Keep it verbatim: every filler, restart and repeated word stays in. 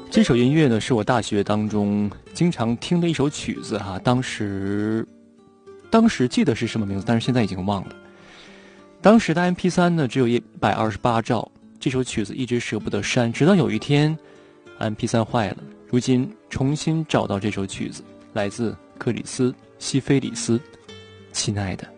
这首音乐呢，是我大学当中经常听的一首曲子哈。当时，当时记得是什么名字，但是现在已经忘了。当时的 M P 三 呢，只有一百二十八兆，这首曲子一直舍不得删，直到有一天 M P 三 坏了，如今重新找到这首曲子，来自克里斯·西菲里斯，亲爱的。